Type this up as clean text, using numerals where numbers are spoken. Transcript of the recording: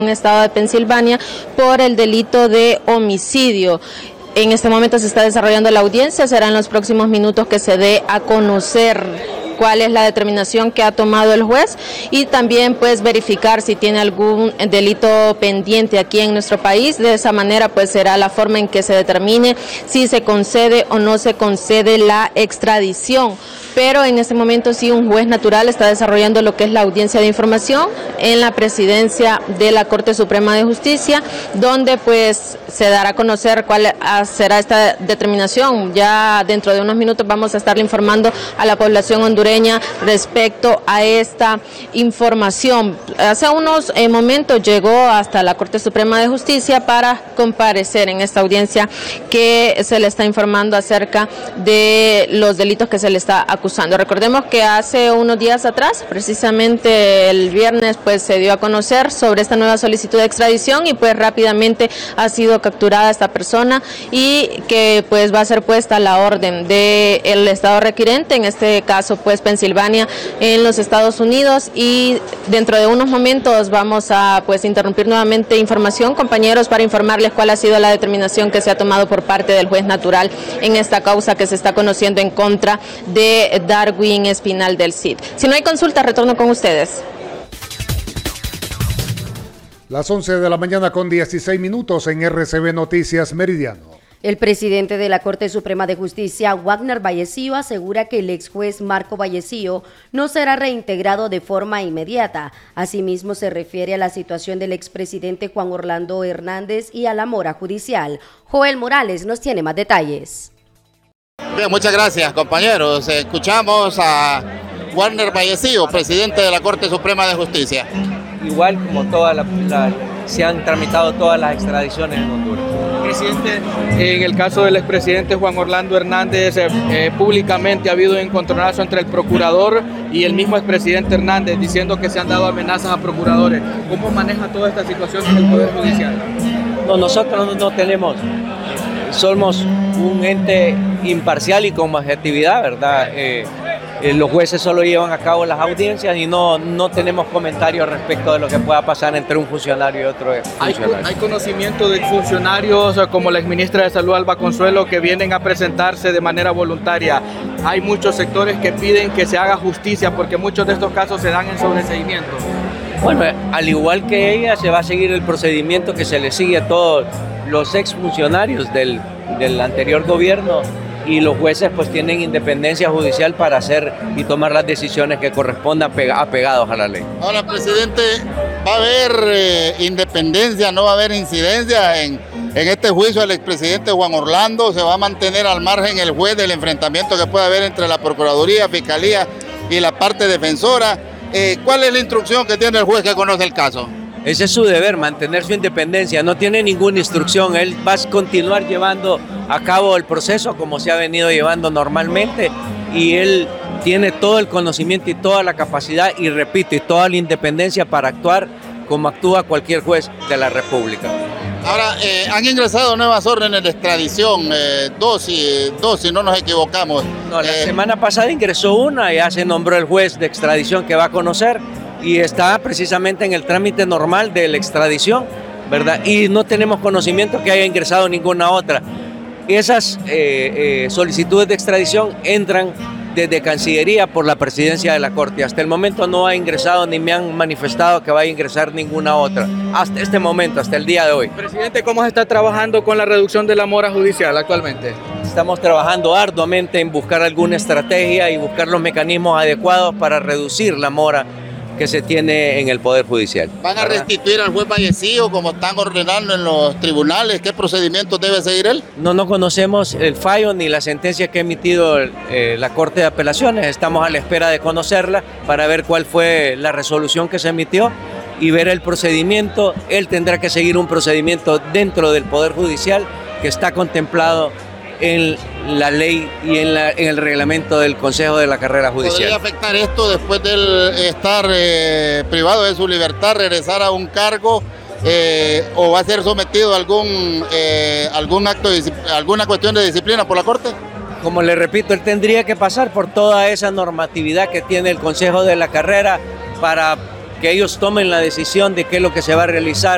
en el estado de Pensilvania por el delito de homicidio. En este momento se está desarrollando la audiencia, será en los próximos minutos que se dé a conocer cuál es la determinación que ha tomado el juez y también pues verificar si tiene algún delito pendiente aquí en nuestro país. De esa manera pues será la forma en que se determine si se concede o no se concede la extradición. Pero en este momento sí un juez natural está desarrollando lo que es la audiencia de información en la presidencia de la Corte Suprema de Justicia, donde pues se dará a conocer cuál será esta determinación. Ya dentro de unos minutos vamos a estarle informando a la población hondureña respecto a esta información. Hace unos momentos llegó hasta la Corte Suprema de Justicia para comparecer en esta audiencia que se le está informando acerca de los delitos que se le está acusando. Recordemos que hace unos días atrás, precisamente el viernes, pues se dio a conocer sobre esta nueva solicitud de extradición y pues rápidamente ha sido capturada esta persona y que pues va a ser puesta la orden del estado requirente, en este caso pues Pensilvania en los Estados Unidos, y dentro de unos momentos vamos a pues interrumpir nuevamente información, compañeros, para informarles cuál ha sido la determinación que se ha tomado por parte del juez natural en esta causa que se está conociendo en contra de Darwin Espinal del Cid. Si no hay consulta, retorno con ustedes. Las 11 de la mañana con 16 minutos en RCB Noticias Meridiano. El presidente de la Corte Suprema de Justicia, Wagner Vallecillo, asegura que el ex juez Marco Vallecillo no será reintegrado de forma inmediata. Asimismo, se refiere a la situación del expresidente Juan Orlando Hernández y a la mora judicial. Joel Morales nos tiene más detalles. Bien, muchas gracias, compañeros. Escuchamos a Wagner Vallecillo, presidente de la Corte Suprema de Justicia. Igual como se han tramitado todas las extradiciones en Honduras. Presidente, en el caso del expresidente Juan Orlando Hernández, públicamente ha habido un encontronazo entre el procurador y el mismo expresidente Hernández, diciendo que se han dado amenazas a procuradores. ¿Cómo maneja toda esta situación en el Poder Judicial? No, nosotros no tenemos, somos un ente imparcial y con objetividad, ¿verdad? Los jueces solo llevan a cabo las audiencias y no tenemos comentarios respecto de lo que pueda pasar entre un funcionario y otro funcionario. ¿Hay conocimiento de funcionarios como la exministra de Salud, Alba Consuelo, que vienen a presentarse de manera voluntaria? Hay muchos sectores que piden que se haga justicia porque muchos de estos casos se dan en sobreseimiento. Bueno, al igual que ella, se va a seguir el procedimiento que se le sigue a todos los exfuncionarios del anterior gobierno, y los jueces pues tienen independencia judicial para hacer y tomar las decisiones que correspondan apegados a la ley. Ahora, presidente, ¿va a haber independencia, no va a haber incidencia en este juicio al expresidente Juan Orlando? ¿Se va a mantener al margen el juez del enfrentamiento que puede haber entre la Procuraduría, Fiscalía y la parte defensora? ¿Cuál es la instrucción que tiene el juez que conoce el caso? Ese es su deber, mantener su independencia, no tiene ninguna instrucción, él va a continuar llevando a cabo el proceso como se ha venido llevando normalmente, y él tiene todo el conocimiento y toda la capacidad y, repito, y toda la independencia para actuar como actúa cualquier juez de la República. Ahora, han ingresado nuevas órdenes de extradición, dos si no nos equivocamos. No, la semana pasada ingresó una, ya se nombró el juez de extradición que va a conocer, y está precisamente en el trámite normal de la extradición, ¿verdad? Y no tenemos conocimiento que haya ingresado ninguna otra. Esas solicitudes de extradición entran desde Cancillería por la presidencia de la Corte. Hasta el momento no ha ingresado ni me han manifestado que vaya a ingresar ninguna otra. Hasta este momento, hasta el día de hoy. Presidente, ¿cómo se está trabajando con la reducción de la mora judicial actualmente? Estamos trabajando arduamente en buscar alguna estrategia y buscar los mecanismos adecuados para reducir la mora que se tiene en el Poder Judicial. ¿Van a restituir al juez Vallecillo como están ordenando en los tribunales? ¿Qué procedimientos debe seguir él? No conocemos el fallo ni la sentencia que ha emitido la Corte de Apelaciones. Estamos a la espera de conocerla para ver cuál fue la resolución que se emitió y ver el procedimiento. Él tendrá que seguir un procedimiento dentro del Poder Judicial que está contemplado en la ley y en el reglamento del Consejo de la Carrera Judicial. ¿Podría afectar esto después de estar privado de su libertad, regresar a un cargo o va a ser sometido a alguna cuestión de disciplina por la Corte? Como le repito, él tendría que pasar por toda esa normatividad que tiene el Consejo de la Carrera para que ellos tomen la decisión de qué es lo que se va a realizar